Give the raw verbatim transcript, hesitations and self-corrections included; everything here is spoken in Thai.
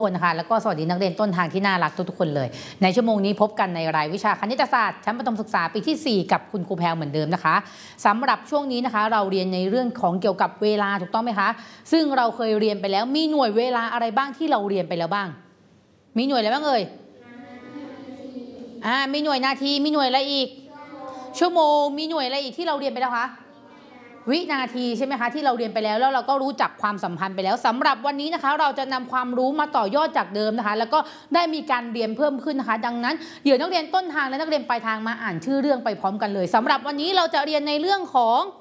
คนนะคะแล้วก็สวัสดีนักเรียนต้นทางที่น่ารักทุกๆคนเลยในชั่วโมงนี้พบกันในรายวิชาคณิตศาสตร์ชั้นประถมศึกษาปีที่สี่กับคุณครูแพรเหมือนเดิมนะคะสำหรับช่วงนี้นะคะเราเรียนในเรื่องของเกี่ยวกับเวลาถูกต้องไหมคะซึ่งเราเคยเรียนไปแล้วมีหน่วยเวลาอะไรบ้างที่เราเรียนไปแล้วบ้างมีหน่วยอะไรบ้างเอ่ยอ่ามีหน่วยนาทีมีหน่วยอะไรอีกชั่วโมงมีหน่วยอะไรอีกที่เราเรียนไปแล้วคะวินาทีใช่ไหมคะที่เราเรียนไปแล้วแล้วเราก็รู้จักความสัมพันธ์ไปแล้วสำหรับวันนี้นะคะเราจะนำความรู้มาต่อยอดจากเดิมนะคะแล้วก็ได้มีการเรียนเพิ่มขึ้นนะคะดังนั้นเดี๋ยวนักเรียนต้นทางและนักเรียนปลายทางมาอ่านชื่อเรื่องไปพร้อมกันเลยสำหรับวันนี้เราจะเรียนในเรื่องของ